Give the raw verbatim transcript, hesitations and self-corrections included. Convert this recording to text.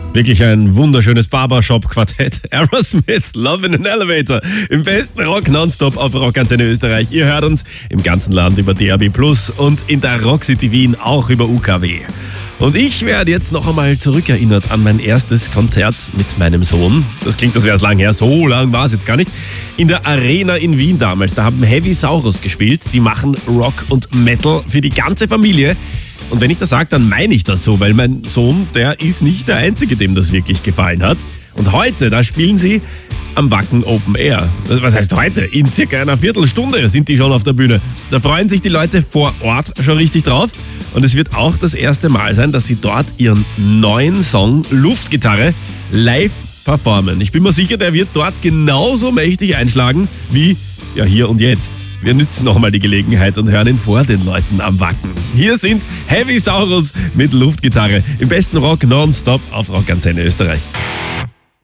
Wirklich ein wunderschönes Barbershop-Quartett. Aerosmith, Love in an Elevator. Im besten Rock nonstop auf Rockantenne Österreich. Ihr hört uns im ganzen Land über D A B Plus und in der Rockcity Wien auch über U K W. Und ich werde jetzt noch einmal zurückerinnert an mein erstes Konzert mit meinem Sohn. Das klingt, das wäre es lang her. So lang war es jetzt gar nicht. In der Arena in Wien damals. Da haben Heavy Saurus gespielt. Die machen Rock und Metal für die ganze Familie. Und wenn ich das sage, dann meine ich das so, weil mein Sohn, der ist nicht der Einzige, dem das wirklich gefallen hat. Und heute, da spielen sie am Wacken Open Air. Was heißt heute? In circa einer Viertelstunde sind die schon auf der Bühne. Da freuen sich die Leute vor Ort schon richtig drauf. Und es wird auch das erste Mal sein, dass sie dort ihren neuen Song Luftgitarre live performen. Ich bin mir sicher, der wird dort genauso mächtig einschlagen wie ja hier und jetzt. Wir nützen nochmal die Gelegenheit und hören ihn vor den Leuten am Wacken. Hier sind Heavy Saurus mit Luftgitarre im besten Rock nonstop auf Rockantenne Österreich.